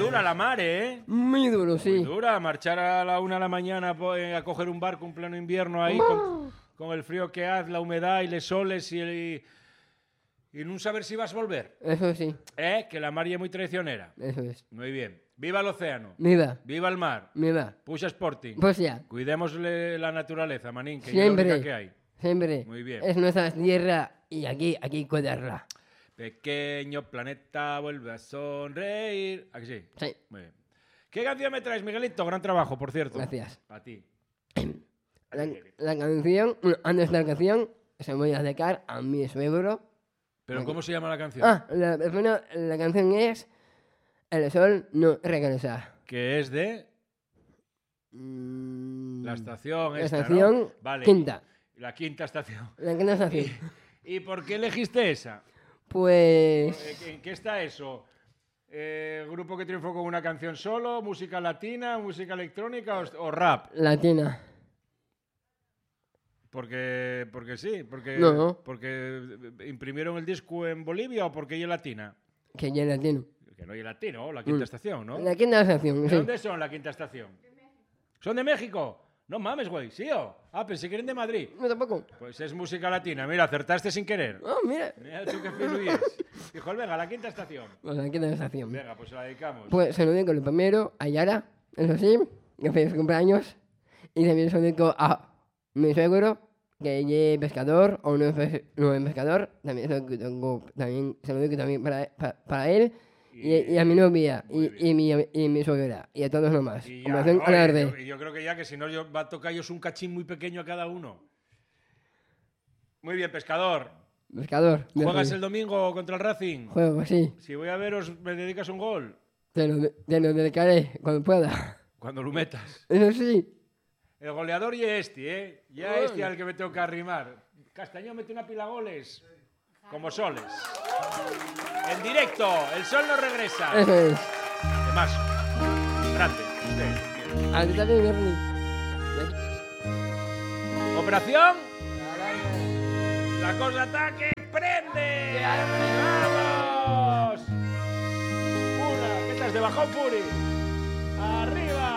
dura la mar, ¿eh? Muy duro, sí. Muy dura, marchar a la 1 de la mañana a coger un barco en pleno invierno ahí con el frío que hace, la humedad y les soles y no saber si vas a volver. Eso sí, Que la mar es muy traicionera. eso es. Muy bien. Viva el océano. Viva, Viva el mar. viva. Puxa Sporting. Pues ya, Cuidemos la naturaleza, manín, que es la siempre, única que hay. siempre. Muy bien. Es nuestra tierra y aquí cuidarla. Pequeño planeta vuelve a sonreír. ¿A que sí? Sí, Muy bien. ¿Qué canción me traes, Miguelito? Gran trabajo, por cierto. gracias. A ti. La canción, antes de la canción, se voy a dedicar a mi suegro. ¿Pero cómo se llama la canción? La canción es El sol no regresa. Que es de Mm, la estación la esta, estación ¿no? Vale. quinta. La quinta estación. La quinta estación. ¿Y por qué elegiste esa? Pues... ¿En qué está eso? ¿Grupo que triunfó con una canción solo? ¿Música latina? ¿Música electrónica? ¿O rap? Latina. Porque sí, No. porque imprimieron el disco en Bolivia o porque ella es latina. Que ya latino. Que no es latino, la quinta estación, ¿no? La quinta estación, ¿De sí. dónde son la quinta estación? ¿Son de México? No mames, güey, sí o. Pensé que eran de Madrid. No, tampoco. Pues es música latina. Mira, acertaste sin querer. Oh, mira. Mira tú qué fino y es. Dijo, venga, la quinta estación. Pues la quinta estación. Venga, pues se la dedicamos. Pues se lo dedico lo primero a Yara, eso sí, que feliz cumpleaños. Y también se lo dedico a mi suegro, que es pescador o no es pescador. También se lo dedico también para él. Y a mi novia, y mi suegra, y a todos nomás. Y Como ya, hacen ¿no? alarde. Y yo creo que ya que si no va a tocar un cachín muy pequeño a cada uno. Muy bien, pescador. Pescador. ¿Juegas el domingo contra el Racing? Juego, sí. Si voy a veros, ¿me dedicas un gol? Te lo dedicaré cuando pueda. Cuando lo metas. Eso sí. El goleador y este, Ya Bueno. al que me tengo que arrimar. Castañón mete una pila goles. Como soles. En directo, el sol no regresa. Eso es. De más. Grande. Usted. A ti también, Bernie. Operación. La cosa ataque. ¡Prende! ¡Vamos! Una. ¿Qué estás de bajón, Puri? ¡Arriba!